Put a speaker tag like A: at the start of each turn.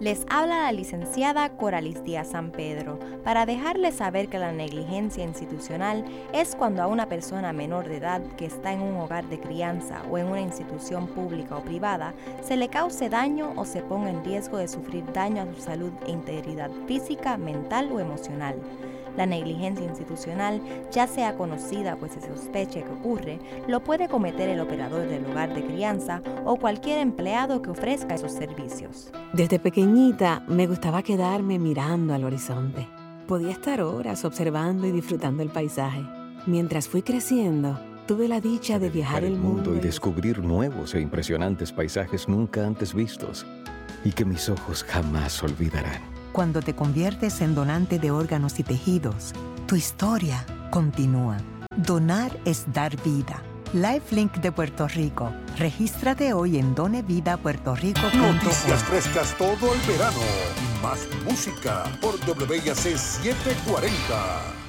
A: Les habla la licenciada Coralis Díaz San Pedro para dejarles saber que la negligencia institucional es cuando a una persona menor de edad que está en un hogar de crianza o en una institución pública o privada se le cause daño o se ponga en riesgo de sufrir daño a su salud e integridad física, mental o emocional. La negligencia institucional, ya sea conocida pues se sospeche que ocurre, lo puede cometer el operador del hogar de crianza o cualquier empleado que ofrezca esos servicios.
B: Desde pequeñita me gustaba quedarme mirando al horizonte. Podía estar horas observando y disfrutando el paisaje. Mientras fui creciendo, tuve la dicha de viajar el mundo
C: y descubrir nuevos e impresionantes paisajes nunca antes vistos y que mis ojos jamás olvidarán.
D: Cuando te conviertes en donante de órganos y tejidos, tu historia continúa. Donar es dar vida. Lifelink de Puerto Rico. Regístrate hoy en donevidapuertorico.org.
E: Noticias frescas todo el verano. Más música por WIAC 740.